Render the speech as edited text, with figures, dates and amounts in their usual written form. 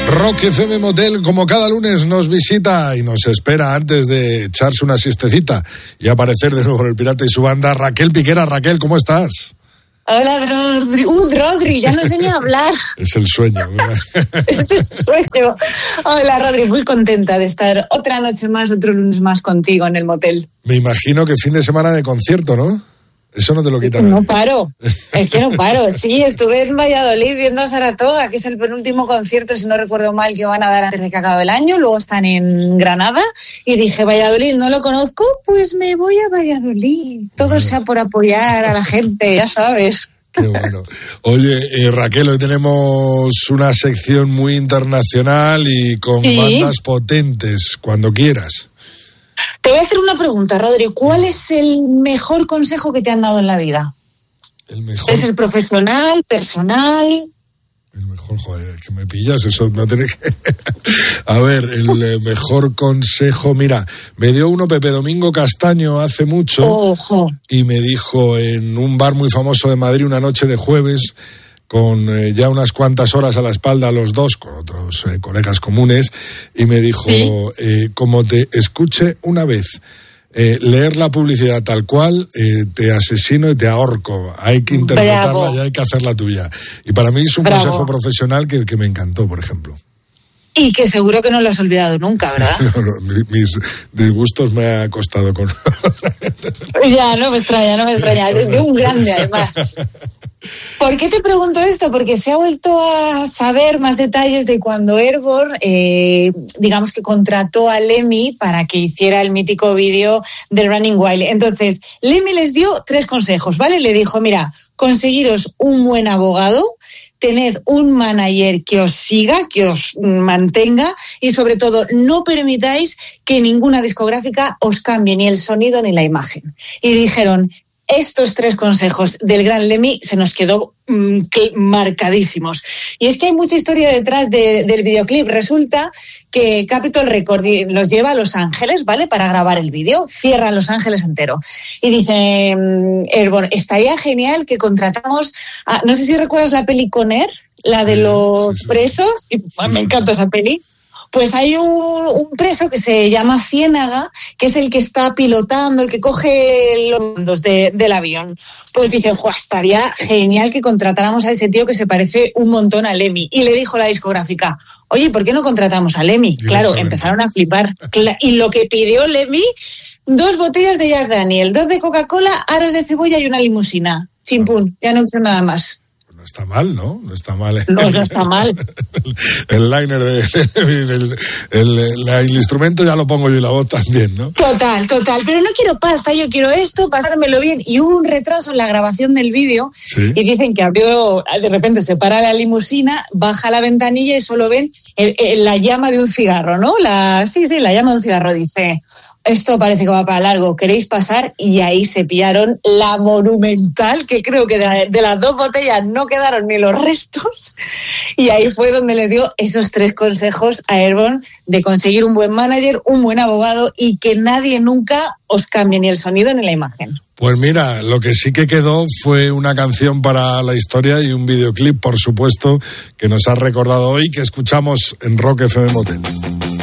Rock FM Motel, como cada lunes, nos visita y nos espera antes de echarse una siestecita y aparecer de nuevo el Pirata y su banda, Raquel Piquera. Raquel, ¿cómo estás? Hola, Rodri. Rodri, ya no sé ni hablar. Es el sueño. Es el sueño. Hola, Rodri, muy contenta de estar otra noche más, otro lunes más contigo en el motel. Me imagino que fin de semana de concierto, ¿no? Eso no te lo quitan. No paro, es que no paro. Sí, estuve en Valladolid viendo a Saratoga, que es el penúltimo concierto, si no recuerdo mal, que van a dar antes de que acabe el año. Luego están en Granada y dije, Valladolid, no lo conozco, pues me voy a Valladolid. Todo sea por apoyar a la gente, ya sabes. Qué bueno. Oye, Raquel, hoy tenemos una sección muy internacional y con bandas potentes, cuando quieras. Te voy a hacer una pregunta, Rodri. ¿Cuál es el mejor consejo que te han dado en la vida? El mejor. ¿Es el profesional, personal? El mejor, joder, que me pillas, eso no tenés que... A ver, el mejor consejo, mira, me dio uno Pepe Domingo Castaño hace mucho. Ojo. Y me dijo en un bar muy famoso de Madrid una noche de jueves, con ya unas cuantas horas a la espalda los dos, con otros colegas comunes, y me dijo, como te escuche una vez leer la publicidad tal cual, te asesino y te ahorco. Hay que interpretarla y hay que hacerla tuya. Y para mí es un consejo profesional que me encantó, por ejemplo. Y que seguro que no lo has olvidado nunca, ¿verdad? No, mis disgustos me ha costado con... Ya, no me extraña. De un grande, además. ¿Por qué te pregunto esto? Porque se ha vuelto a saber más detalles de cuando Airborne, digamos que contrató a Lemmy para que hiciera el mítico vídeo de Running Wild. Entonces, Lemmy les dio 3 consejos, ¿vale? Le dijo, mira, conseguiros un buen abogado, tened un manager que os siga, que os mantenga y sobre todo no permitáis que ninguna discográfica os cambie ni el sonido ni la imagen. Y dijeron, estos 3 consejos del gran Lemmy se nos quedó marcadísimos. Y es que hay mucha historia detrás del videoclip. Resulta que Capitol Record los lleva a Los Ángeles, ¿vale?, para grabar el vídeo. Cierran Los Ángeles entero. Y dice Airborne, estaría genial que contratamos a... No sé si recuerdas la peli Conner, la de los presos. Me encanta esa peli. Pues hay un preso que se llama Ciénaga, que es el que está pilotando, el que coge los mandos del avión. Pues dice, estaría genial que contratáramos a ese tío que se parece un montón a Lemmy. Y le dijo la discográfica, oye, ¿por qué no contratamos a Lemmy? Claro, empezaron a flipar. Y lo que pidió Lemmy, 2 botellas de Jack Daniel, 2 de Coca-Cola, aros de cebolla y una limusina. Chimpún, ya no he hecho nada más. No está mal, ¿no? No está mal. No está mal. El liner el instrumento ya lo pongo yo y la voz también, ¿no? Total. Pero no quiero pasta, yo quiero esto, pasármelo bien. Y hubo un retraso en la grabación del vídeo. ¿Sí? Y dicen que abrió, de repente se para la limusina, baja la ventanilla y solo ven la llama de un cigarro, ¿no? La llama de un cigarro. Dice, esto parece que va para largo, ¿queréis pasar? Y ahí se pillaron la monumental, que creo que de las 2 botellas no quedaron ni los restos. Y ahí fue donde le dio esos 3 consejos a Airborne de conseguir un buen manager, un buen abogado y que nadie nunca os cambie ni el sonido ni la imagen. Pues mira, lo que sí que quedó fue una canción para la historia y un videoclip, por supuesto, que nos has recordado hoy, que escuchamos en Rock FM Motel.